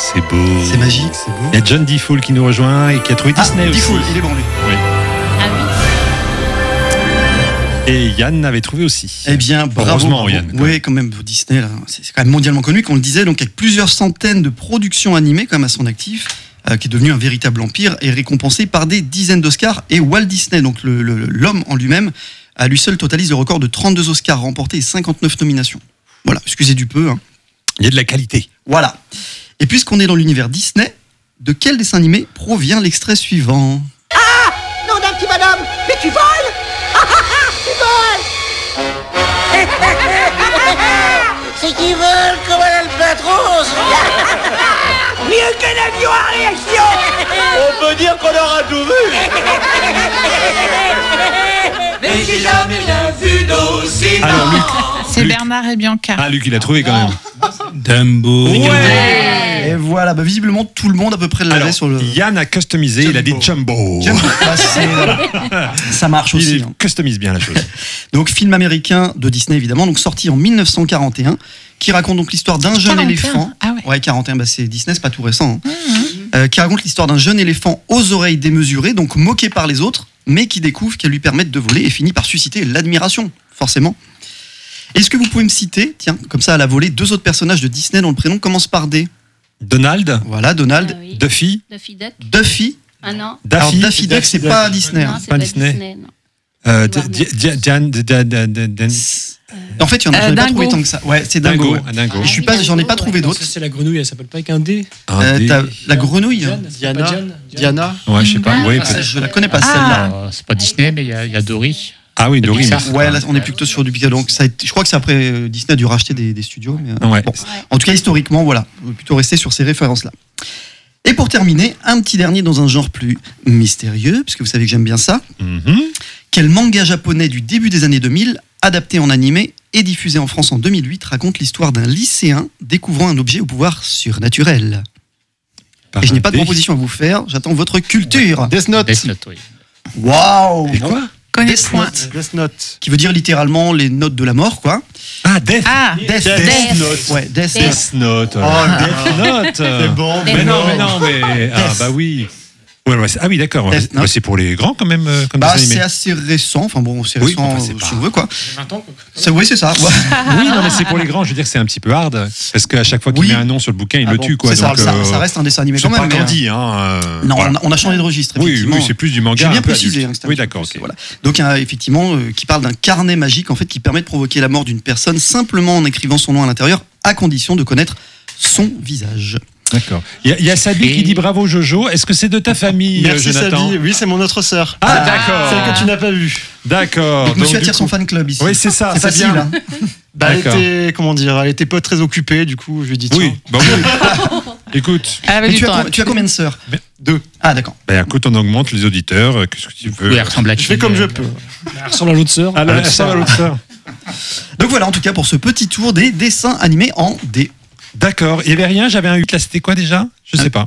C'est beau. C'est magique, c'est beau. Il y a John D. qui nous rejoint et qui a trouvé Disney aussi. D. il est bon lui. Oui. Ah oui. Et Yann avait trouvé aussi. Eh bien, bravo. Heureusement, Yann. Oui, quand même, Disney, là, c'est quand même mondialement connu, qu'on le disait, donc avec plusieurs centaines de productions animées quand même à son actif, qui est devenu un véritable empire et récompensé par des dizaines d'Oscars. Et Walt Disney, donc l'homme en lui-même, à lui seul totalise le record de 32 Oscars remportés et 59 nominations. Voilà, excusez du peu. Hein. Il y a de la qualité. Voilà. Et puisqu'on est dans l'univers Disney, de quel dessin animé provient l'extrait suivant ? Non d'un petit bonhomme, mais tu voles. Tu voles. C'est qui vole comme un albatros. Mieux qu'un avion à réaction. On peut dire qu'on aura tout vu. Mais j'ai jamais rien vu d'aussi Alors, Luc. C'est Luc. Bernard et Bianca. Ah, Luc, il a trouvé quand même. Dumbo. Et voilà, visiblement tout le monde à peu près l'avait Alors, sur le... Yann a customisé, il a dit Jumbo. Voilà. Ça marche aussi. Il customise bien la chose. Donc, film américain de Disney, évidemment, donc sorti en 1941, qui raconte donc l'histoire d'un jeune 41. éléphant. Ah ouais. 41, c'est Disney, c'est pas tout récent. Hein. Qui raconte l'histoire d'un jeune éléphant aux oreilles démesurées, donc moqué par les autres, mais qui découvre qu'elles lui permettent de voler et finit par susciter l'admiration, forcément. Est-ce que vous pouvez me citer, tiens, comme ça à la volée, 2 autres personnages de Disney dont le prénom commence par D ? Donald, Voilà, Donald, Ah oui. Duffy, Duffy Duck. Duffy. Ah non. Alors, Daffy. Daffy Duck, c'est pas Disney. Non, hein. c'est pas pas Disney. Disney. Non. En fait, j'en ai pas Dingo. trouvé tant que ça. Ouais, c'est Dingo. ouais. Dingo. Et je suis pas, j'en ai pas trouvé d'autres. Ça, c'est la grenouille, elle s'appelle pas avec un D. T'as la grenouille. Diana. Ouais, je sais pas. Oui, Ah, peut-être. je la connais pas celle-là. C'est pas Disney, mais il y a Dory. Ah oui, Dory. Pixar. mais- Ouais, là, on est plutôt sur du Pixar. Donc, ça a été- je crois que c'est après Disney a dû racheter des studios. Mais, Ouais. bon. En tout cas, historiquement, voilà, on va plutôt rester sur ces références-là. Et pour terminer, un petit dernier dans un genre plus mystérieux, puisque vous savez que j'aime bien ça. Mhm. Quel manga japonais du début des années 2000, adapté en animé et diffusé en France en 2008, raconte l'histoire d'un lycéen découvrant un objet au pouvoir surnaturel ? Et je n'ai pas de proposition à vous faire, j'attends votre culture. Death Note. Death Note, oui. Waouh! Quoi Connais Death point. Note. Death Note. Qui veut dire littéralement les notes de la mort, quoi. Ah, Death. Ah, Death Note. Ouais, Death Note. Death Note. Death Note. C'est bon. Mais non, mais. Ah, bah oui. Ouais, ah oui, d'accord. Death Note. Bah, c'est pour les grands quand même, comme Bah, dessin animé. c'est assez récent, enfin bon, c'est Oui, récent enfin, c'est si pas- on veut, quoi. 20 ans. Oui, c'est ça. Ouais. Oui, non, mais c'est pour les grands. Je veux dire, c'est un petit peu hard. Parce qu'à chaque fois qu'il Oui. met un nom sur le bouquin, il Ah le bon, tue, quoi. c'est ça, Donc, ça reste un dessin animé c'est quand même. pas mais, Candy, hein. non, voilà. on a changé de registre, Oui, effectivement. oui, c'est plus du manga. J'ai bien un peu précisé. adulte. Hein, Oui, d'accord, ok. Voilà. Donc, effectivement, qui parle d'un carnet magique en fait, qui permet de provoquer la mort d'une personne simplement en écrivant son nom à l'intérieur, à condition de connaître son visage. D'accord. Il y a Sabi qui dit bravo Jojo. Est-ce que c'est de ta famille, Merci Jonathan? Sabi. Oui, c'est mon autre sœur. Ah, d'accord. Celle que tu n'as pas vue. D'accord. Donc, monsieur du attire coup- son fan club ici. Oui, c'est ça. C'est facile. bien. Hein. Bah, elle D'accord. était, comment dire, elle était pas très occupée, du coup, je lui ai dit tiens. Oui, bah oui. Écoute, elle avait Et du tu, temps. as combien de sœurs? 2. Ah, d'accord. bah, écoute, on augmente les auditeurs. Qu'est-ce que tu veux? Oui, elle ressemble à qui Je fais comme je peux. Elle ressemble à l'autre sœur. Ah, là, ça va, l'autre sœur. Donc voilà, en tout cas, pour ce petit tour des dessins animés en D. D'accord. Il n'y avait rien, j'avais un 8. Là, c'était quoi déjà? Je sais pas.